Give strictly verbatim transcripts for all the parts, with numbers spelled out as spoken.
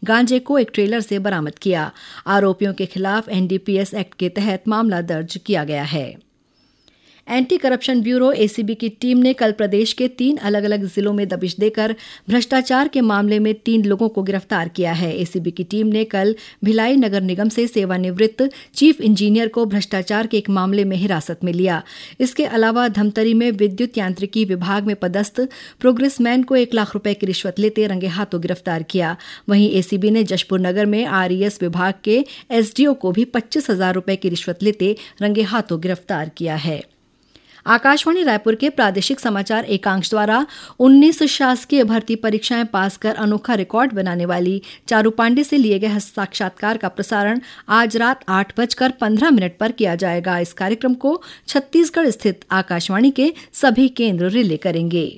गांजे को एक ट्रेलर से बरामद किया। आरोपियों के खिलाफ N D P S act के तहत मामला दर्ज किया गया है। एंटी करप्शन ब्यूरो ए सी बी की टीम ने कल प्रदेश के तीन अलग अलग जिलों में दबिश देकर भ्रष्टाचार के मामले में तीन लोगों को गिरफ्तार किया है। ए सी बी की टीम ने कल भिलाई नगर निगम से सेवानिवृत्त चीफ इंजीनियर को भ्रष्टाचार के एक मामले में हिरासत में लिया। इसके अलावा धमतरी में विद्युत यांत्रिकी विभाग में पदस्थ प्रोग्रेसमैन को एक लाख रुपए की रिश्वत लेते रंगे हाथों गिरफ्तार किया। वहीं ए सी बी ने जशपुर नगर में आर ई एस विभाग के एस डी ओ को भी पच्चीस हजार रुपए की रिश्वत लेते रंगे हाथों गिरफ्तार किया है। आकाशवाणी रायपुर के प्रादेशिक समाचार एकांश द्वारा उन्नीस शासकीय भर्ती परीक्षाएं पास कर अनोखा रिकॉर्ड बनाने वाली चारू पांडे से लिए गए साक्षात्कार का प्रसारण आज रात आठ बजकर पंद्रह मिनट पर किया जाएगा। इस कार्यक्रम को छत्तीसगढ़ स्थित आकाशवाणी के सभी केंद्र रिले करेंगे।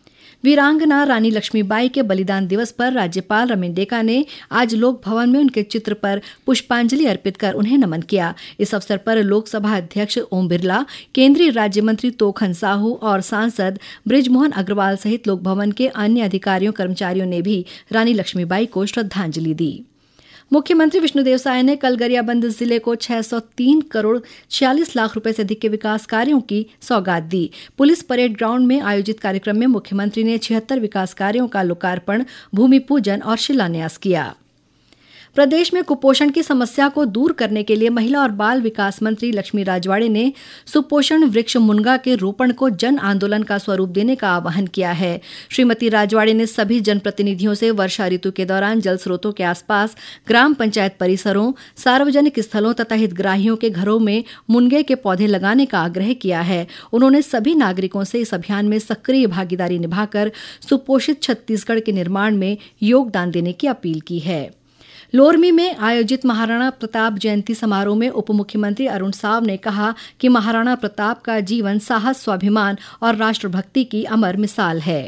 वीरांगना रानी लक्ष्मीबाई के बलिदान दिवस पर राज्यपाल रमेन डेका ने आज लोक भवन में उनके चित्र पर पुष्पांजलि अर्पित कर उन्हें नमन किया। इस अवसर पर लोकसभा अध्यक्ष ओम बिरला, केंद्रीय राज्य मंत्री तोखन साहू और सांसद बृजमोहन अग्रवाल सहित लोक भवन के अन्य अधिकारियों कर्मचारियों ने भी रानी लक्ष्मीबाई को श्रद्धांजलि दी। मुख्यमंत्री विष्णुदेव साय ने कल गरियाबंद जिले को छह सौ तीन करोड़ छियालीस लाख रुपए से अधिक के विकास कार्यों की सौगात दी। पुलिस परेड ग्राउंड में आयोजित कार्यक्रम में मुख्यमंत्री ने छिहत्तर विकास कार्यों का लोकार्पण, भूमि पूजन और शिलान्यास किया। प्रदेश में कुपोषण की समस्या को दूर करने के लिए महिला और बाल विकास मंत्री लक्ष्मी राजवाड़े ने सुपोषण वृक्ष मुनगा के रोपण को जन आंदोलन का स्वरूप देने का आह्वान किया है। श्रीमती राजवाड़े ने सभी जनप्रतिनिधियों से वर्षा ऋतु के दौरान जल स्रोतों के आसपास, ग्राम पंचायत परिसरों, सार्वजनिक स्थलों तथा हितग्राहियों के घरों में मुनगे के पौधे लगाने का आग्रह किया है। उन्होंने सभी नागरिकों से इस अभियान में सक्रिय भागीदारी निभाकर सुपोषित छत्तीसगढ़ के निर्माण में योगदान देने की अपील की है। लोरमी में आयोजित महाराणा प्रताप जयंती समारोह में उप मुख्यमंत्री अरुण साव ने कहा कि महाराणा प्रताप का जीवन साहस, स्वाभिमान और राष्ट्रभक्ति की अमर मिसाल है।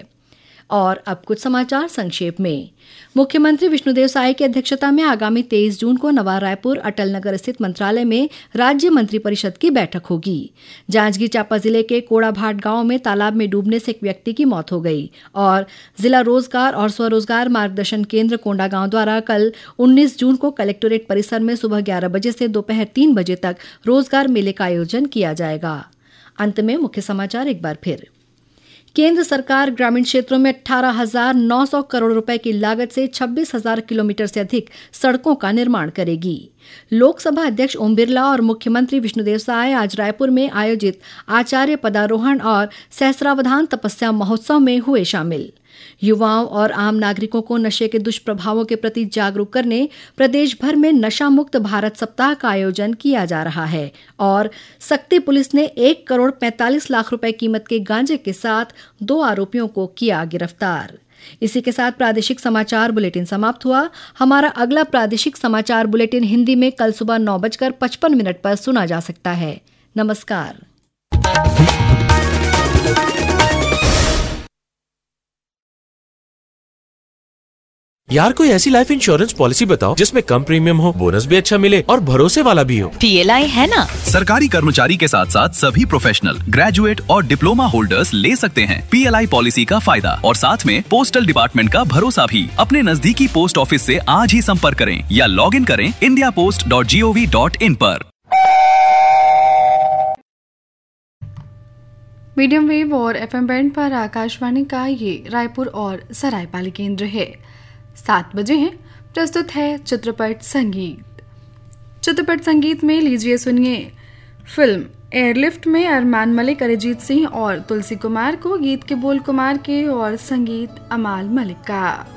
और अब कुछ समाचार संक्षेप में। मुख्यमंत्री विष्णुदेव साय की अध्यक्षता में आगामी तेईस जून को नवा रायपुर अटल नगर स्थित मंत्रालय में राज्य मंत्रिपरिषद की बैठक होगी। जांजगीर चांपा जिले के कोड़ाभाट गांव में तालाब में डूबने से एक व्यक्ति की मौत हो गई। और जिला रोजगार और स्वरोजगार मार्गदर्शन केंद्र कोंडागांव द्वारा कल उन्नीस जून को कलेक्टोरेट परिसर में सुबह ग्यारह बजे से दोपहर तीन बजे तक रोजगार मेले का आयोजन किया जाएगा। अंत में मुख्य समाचार एक बार फिर। केंद्र सरकार ग्रामीण क्षेत्रों में अठारह हजार नौ सौ करोड़ रुपए की लागत से छब्बीस हजार किलोमीटर से अधिक सड़कों का निर्माण करेगी। लोकसभा अध्यक्ष ओम बिरला और मुख्यमंत्री विष्णुदेव साय आज रायपुर में आयोजित आचार्य पदारोहण और सहस्रावधान तपस्या महोत्सव में हुए शामिल। युवाओं और आम नागरिकों को नशे के दुष्प्रभावों के प्रति जागरूक करने प्रदेश भर में नशा मुक्त भारत सप्ताह का आयोजन किया जा रहा है। और सक्ती पुलिस ने एक करोड़ पैंतालीस लाख रुपए कीमत के गांजे के साथ दो आरोपियों को किया गिरफ्तार। इसी के साथ प्रादेशिक समाचार बुलेटिन समाप्त हुआ। हमारा अगला प्रादेशिक समाचार बुलेटिन हिंदी में कल सुबह नौ बजकर पचपन मिनट पर सुना जा सकता है। नमस्कार। यार कोई ऐसी लाइफ इंश्योरेंस पॉलिसी बताओ जिसमें कम प्रीमियम हो, बोनस भी अच्छा मिले और भरोसे वाला भी हो। पी एल आई है ना। सरकारी कर्मचारी के साथ साथ सभी प्रोफेशनल, ग्रेजुएट और डिप्लोमा होल्डर्स ले सकते हैं पी एल आई पॉलिसी का फायदा और साथ में पोस्टल डिपार्टमेंट का भरोसा भी। अपने नजदीकी पोस्ट ऑफिस से आज ही संपर्क करें या लॉग इन करें India post dot G O V dot in पर। मीडियम वेव और एफ एम बैंड पर आकाशवाणी का ये रायपुर और सरायपाली केंद्र है। सात बजे हैं। प्रस्तुत है चित्रपट संगीत। चित्रपट संगीत में लीजिए सुनिए फिल्म एयरलिफ्ट में अरमान मलिक, अरिजीत सिंह और तुलसी कुमार को, गीत के बोल कुमार के और संगीत अमाल मलिक का।